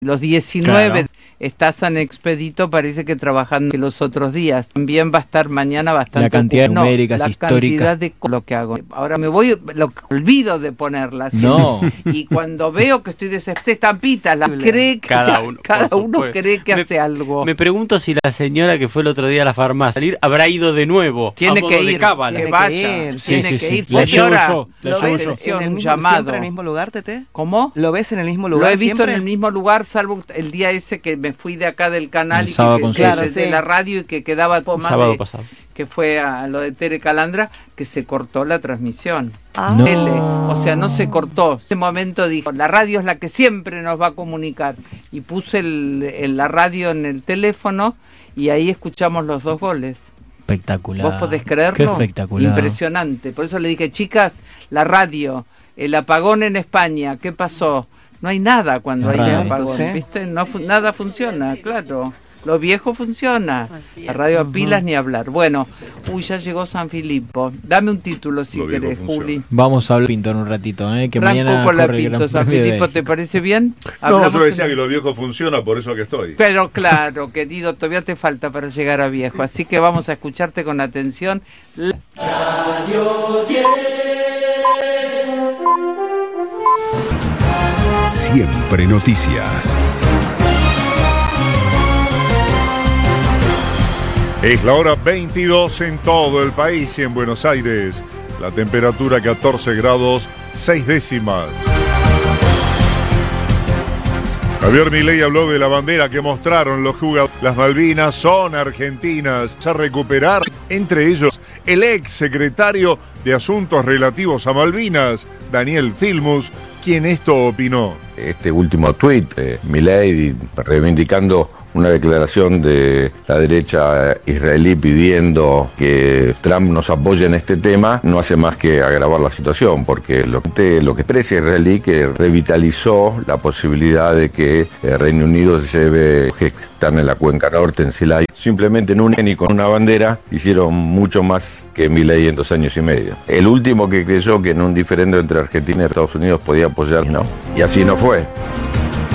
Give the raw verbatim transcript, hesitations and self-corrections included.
Los diecinueve Claro. está San Expedito, parece que trabajando los otros días. También va a estar mañana bastante. La cantidad no, numéricas, la históricas. cantidad de lo que hago. Ahora me voy, lo olvido de ponerlas. No. Y cuando veo que estoy desesperada, estampitas, las cree que Cada uno, cada por uno supuesto. cree que Me- hace algo. Me pregunto si la señora que fue el otro día a la farmacia salir habrá ido de nuevo. Tiene a modo que de ir, cábala. que Tiene vaya, que ir. tiene Sí, sí, que sí. ir, La llevo señora. yo, la ¿Lo llevo ves yo. Atención, en el un mismo, llamado. siempre en el mismo lugar, Tete? ¿Cómo? ¿Lo ves en el mismo Lo lugar he visto siempre? en el mismo lugar, salvo el día ese que me fui de acá del canal El y sábado que, con que- Claro, de, sí. de la radio y que quedaba poco El más sábado de- pasado. que fue a lo de Tere Calandra, que se cortó la transmisión. Ah. No. Tele, o sea, no se cortó. En ese momento dijo, la radio es la que siempre nos va a comunicar. Y puse el, el- la radio en el teléfono y ahí escuchamos los dos goles. Espectacular. ¿Vos podés creerlo? Qué espectacular. Impresionante. Por eso le dije, chicas, la radio, el apagón en España, ¿qué pasó? No hay nada cuando La hay un radio. apagón, Sí. ¿viste? No fu- nada funciona, claro. Lo viejo funciona. Así La es. radio a pilas ni hablar. Bueno, uy, ya llegó San Filipo. Dame un título si Lo viejo querés, funciona. Juli. Vamos a hablar Pinto en un ratito, ¿eh? que Franco mañana con la corre el Pinto, Gran San Premio de Filipo, ¿te Bélgica. parece bien? No, Hablamos yo decía en- que lo viejo funciona, por eso que estoy. Pero claro, querido, todavía te falta para llegar a viejo. Así que vamos a escucharte con atención. La- Siempre noticias. Es la hora veintidós en todo el país y en Buenos Aires. La temperatura catorce grados, seis décimas. Javier Milei habló de la bandera que mostraron los jugadores. Las Malvinas son argentinas. A recuperar, entre ellos, el ex secretario de Asuntos Relativos a Malvinas, Daniel Filmus, quien esto opinó. Este último tuit, eh, Milei reivindicando una declaración de la derecha israelí pidiendo que Trump nos apoye en este tema, no hace más que agravar la situación, porque lo que, lo que expresa israelí que revitalizó la posibilidad de que el Reino Unido se lleve que están en la cuenca norte, en Silay, simplemente en un y con una bandera hicieron mucho más que Milei en dos años y medio. El último que creyó que en un diferendo entre Argentina y Estados Unidos podía apoyar, no, y así no fue.